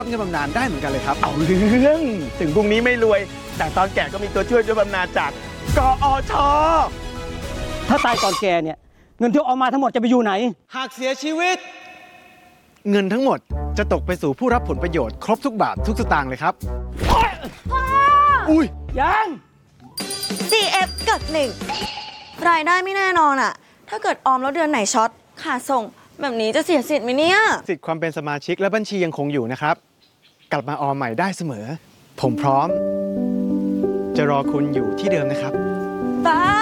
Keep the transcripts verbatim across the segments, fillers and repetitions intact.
เงินบำนาญได้เหมือนกันเลยครับเอาเรื่องถึงพรุ่งนี้ไม่รวยแต่ตอนแก่ก็มีตัวช่วยด้วยบำนาญจากกอช. ถ้าตายก่อนแกเนี่ยเงินที่ออกมาทั้งหมดจะไปอยู่ไหนหากเสียชีวิตเงินทั้งหมดจะตกไปสู่ผู้รับผลประโยชน์ครบทุกบาททุกสตางค์เลยครับอุ้ยยังซี เอฟ กดหนึ่งรายได้ไม่แน่นอนอะถ้าเกิดออมแล้วเดือนไหนช็อตขาดส่งแบบนี้จะเสียสิทธิ์ไหมเนี่ยสิทธิ์ความเป็นสมาชิกและบัญชียังคงอยู่นะครับกลับมาออมใหม่ได้เสมอผมพร้อมจะรอคุณอยู่ที่เดิมนะครับบ้า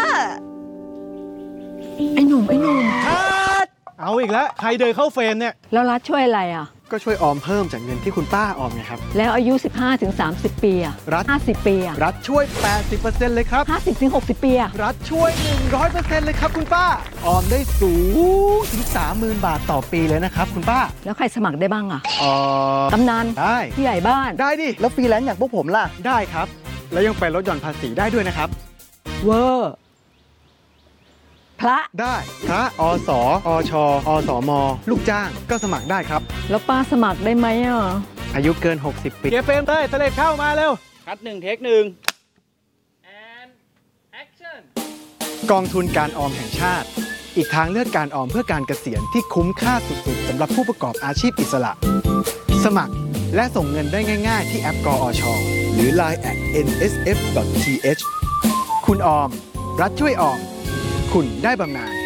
ไอ้หนุ่มไอ้หนุ่มเอาอีกแล้วใครเดินเข้าเฟรมเนี่ยแล้วรัฐช่วยอะไรอ่ะก็ช่วยออมเพิ่มจากเงินที่คุณป้าออมไงครับแล้วอายุ สิบห้าถึงสามสิบ ปีอ่ะรัฐห้าสิบ ปีอ่ะรัฐช่วย แปดสิบเปอร์เซ็นต์ เลยครับห้าสิบถึงหกสิบ ปีอ่ะรัฐช่วย หนึ่งร้อยเปอร์เซ็นต์ เลยครับคุณป้าออมได้สูงถึง สามหมื่น บาทต่อปีเลยนะครับคุณป้าแล้วใครสมัครได้บ้างอ่ะอ๋อกำนันได้ผู้ใหญ่บ้านได้ดิแล้วฟรีแลนซ์อย่างพวกผมล่ะได้ครับแล้วยังไปลดหย่อนภาษีได้ด้วยนะครับเวอร์พระได้พระอสอชอสมลูกจ้างก็สมัครได้ครับแล้วป้าสมัครได้ไหมอ่ะอายุเกินหกสิบปีเกียร์เฟรมเต้ยเสลดเข้ามาเร็วคัดหนึ่งเทคหนึ่ง and action กองทุนการออมแห่งชาติอีกทางเลือกการออมเพื่อการเกษียณที่คุ้มค่าสุดๆสำหรับผู้ประกอบอาชีพอิสระสมัครและส่งเงินได้ง่ายๆที่แอปกอช.หรือ ไลน์ แอท เอ็น เอส เอฟ ดอท ที เอช คุณออมรัฐช่วยออมคุณได้บำนาญ